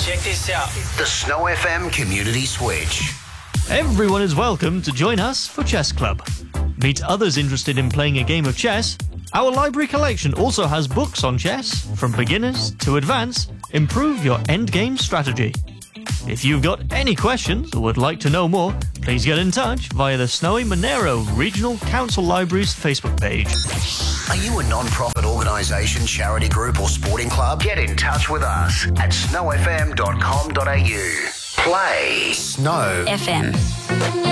Check this out. The Snow FM Community Switch. Everyone is welcome to join us for Chess Club. Meet others interested in playing a game of chess. Our library collection also has books on chess, from beginners to advanced. Improve your endgame strategy. If you've got any questions or would like to know more, please get in touch via the Snowy Monero Regional Council Library's Facebook page. Are you a non-profit organisation, charity group or sporting club? Get in touch with us at snowfm.com.au. Play Snow FM.